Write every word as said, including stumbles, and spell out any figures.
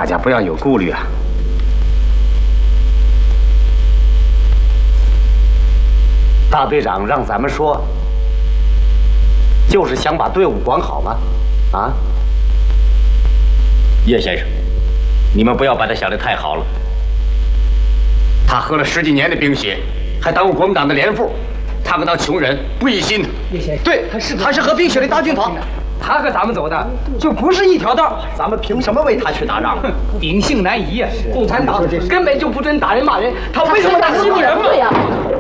大家不要有顾虑啊。大队长让咱们说，就是想把队伍管好嘛，啊？ 叶先生，你们不要把他想得太好了。他喝了十几年的冰血，还当过国民党的连副，他可当穷人不义心。 叶先生， 对，他是他是喝冰血的大军阀。 他和咱们走的就不是一条道， 咱们凭什么为他去打仗？ 秉性难移呀！共产党根本就不准打人骂人，他为什么打西部人嘛？ 对呀，